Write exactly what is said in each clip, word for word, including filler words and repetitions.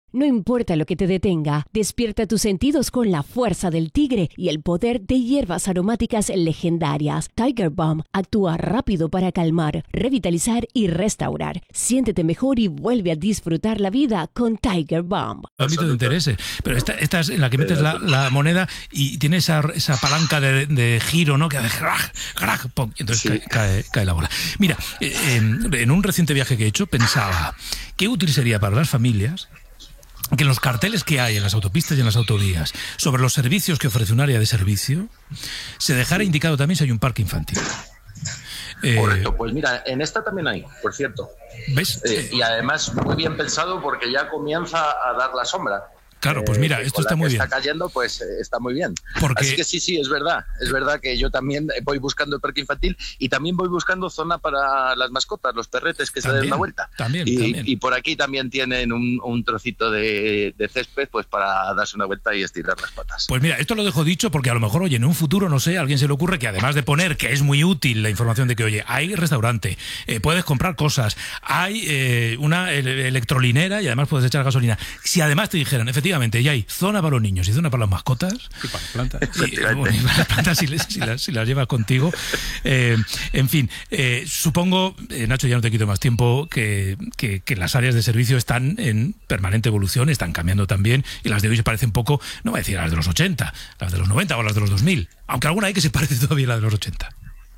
No importa lo que te detenga, despierta tus sentidos con la fuerza del tigre y el poder de hierbas aromáticas legendarias. Tiger Balm actúa rápido para calmar, revitalizar y restaurar. Siéntete mejor y vuelve a disfrutar la vida con Tiger Balm. Ámbito de interés, pero esta, esta es en la que metes la, la moneda y tiene esa, esa palanca de, de giro, ¿no? Que hace crack, crack, pum, y entonces sí. cae, cae, cae la bola. Mira, en, en un reciente viaje que he hecho pensaba qué útil sería para las familias que en los carteles que hay en las autopistas y en las autovías sobre los servicios que ofrece un área de servicio se dejara indicado también si hay un parque infantil. Eh, Correcto, pues mira, en esta también hay, por cierto. ¿Ves? Eh, y además muy bien pensado porque ya comienza a dar la sombra. Claro, pues mira, eh, esto está muy bien. Está cayendo, pues eh, está muy bien. Porque... Así que sí, sí, es verdad. Es verdad que yo también voy buscando el parque infantil y también voy buscando zona para las mascotas, los perretes que también, se den una vuelta. También, y, también. y por aquí también tienen un, un trocito de, de césped pues para darse una vuelta y estirar las patas. Pues mira, esto lo dejo dicho porque a lo mejor, oye, en un futuro, no sé, a alguien se le ocurre que además de poner, que es muy útil la información de que, oye, hay restaurante, eh, puedes comprar cosas, hay eh, una electrolinera y además puedes echar gasolina. Si además te dijeran, efectivamente, ya hay zona para los niños y zona para las mascotas y para las plantas, y, bueno, y para las plantas si, si, las, si las llevas contigo, eh, en fin, eh, supongo, eh, Nacho, ya no te quito más tiempo, que, que, que las áreas de servicio están en permanente evolución, están cambiando también y las de hoy se parecen un poco, no voy a decir a las de los ochenta, las de los noventa o las de los dos mil, aunque alguna hay que se parece todavía a la de los ochenta.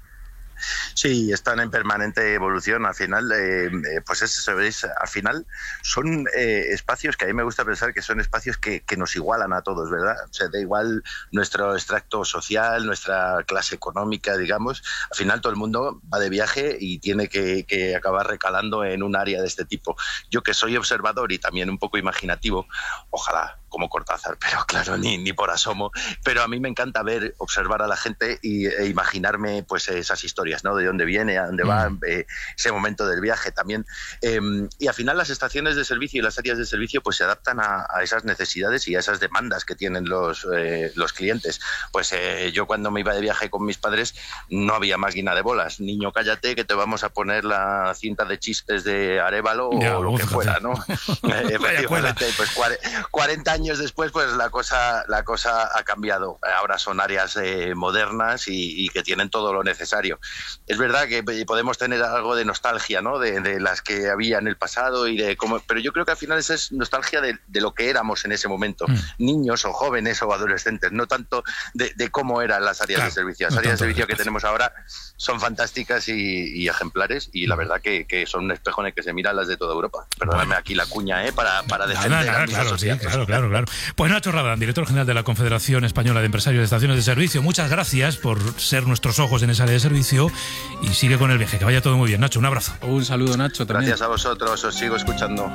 Sí, están en permanente evolución. Al final, eh, pues eso, ¿sabéis? Al final son eh, espacios que a mí me gusta pensar que son espacios que, que nos igualan a todos, ¿verdad? O sea, da igual nuestro extracto social, nuestra clase económica, digamos. Al final todo el mundo va de viaje y tiene que, que acabar recalando en un área de este tipo. Yo que soy observador y también un poco imaginativo, ojalá como Cortázar, pero claro, ni, ni por asomo, pero a mí me encanta ver, observar a la gente y, e imaginarme pues esas historias, ¿no? De dónde viene, a dónde va, eh, ese momento del viaje también. Eh, y al final las estaciones de servicio y las áreas de servicio pues se adaptan a, a esas necesidades y a esas demandas que tienen los, eh, los clientes. Pues eh, yo cuando me iba de viaje con mis padres no había máquina de bolas. Niño, cállate que te vamos a poner la cinta de chistes de Arévalo o ya, lo que fuera, ¿no? eh, efectivamente, pues cuarenta años después pues la cosa la cosa ha cambiado. Ahora son áreas eh, modernas y, y que tienen todo lo necesario. Es verdad que podemos tener algo de nostalgia, ¿no? De, de las que había en el pasado y de cómo, pero yo creo que al final esa es nostalgia de, de lo que éramos en ese momento, mm. niños o jóvenes o adolescentes, no tanto de, de cómo eran las áreas claro, de servicio. Las no áreas de servicio que tenemos ahora son fantásticas y, y ejemplares y la verdad que, que son un espejo en el que se miran las de toda Europa. Perdóname aquí la cuña, ¿eh? Para, para defender nada, nada, a mis claro, asociados. Sí, claro, claro, claro. Pues Nacho Rabadán, director general de la Confederación Española de Empresarios de Estaciones de Servicio, muchas gracias por ser nuestros ojos en esa área de servicio y sigue con el viaje, que vaya todo muy bien. Nacho, un abrazo. Un saludo, Nacho, también. Gracias a vosotros, os sigo escuchando.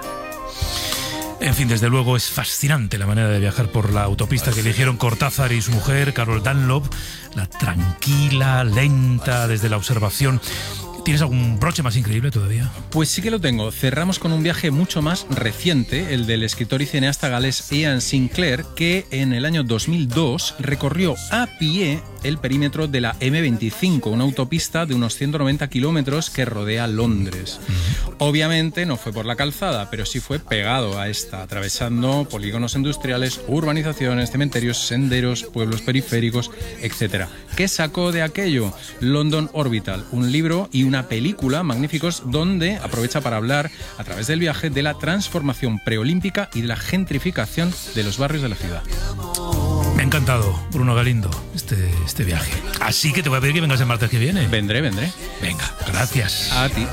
En fin, desde luego es fascinante la manera de viajar por la autopista que eligieron Cortázar y su mujer, Carol Dunlop, la tranquila, lenta, desde la observación. ¿Tienes algún broche más increíble todavía? Pues sí que lo tengo. Cerramos con un viaje mucho más reciente, el del escritor y cineasta galés Ian Sinclair, que en el año dos mil dos recorrió a pie el perímetro de la eme veinticinco, una autopista de unos ciento noventa kilómetros que rodea Londres. Uh-huh. Obviamente no fue por la calzada, pero sí fue pegado a esta, atravesando polígonos industriales, urbanizaciones, cementerios, senderos, pueblos periféricos, etcétera. ¿Qué sacó de aquello? London Orbital, un libro y una película magníficos donde aprovecha para hablar a través del viaje de la transformación preolímpica y de la gentrificación de los barrios de la ciudad. Me ha encantado, Bruno Galindo, este, este viaje. Así que te voy a pedir que vengas el martes que viene. Vendré, vendré. Venga, gracias. A ti.